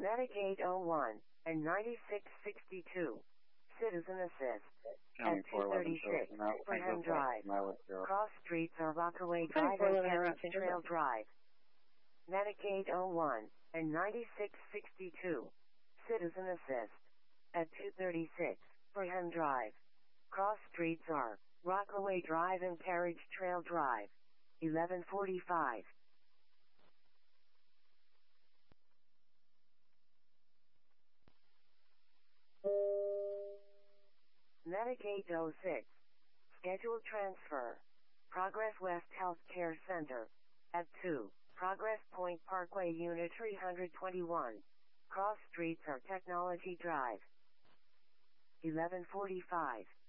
Medicaid 01 and 9662. Citizen Assist. At 236 Brigham Drive. Cross streets are Rockaway Drive and Carriage Trail Drive. Medicaid 01 and 9662. Citizen Assist. At 236 Brigham Drive. Cross streets are Rockaway Drive and Carriage Trail Drive. 1145. Medicaid 06. Scheduled transfer. Progress West Healthcare Center. At 2. Progress Point Parkway Unit 321. Cross streets are Technology Drive. 1145.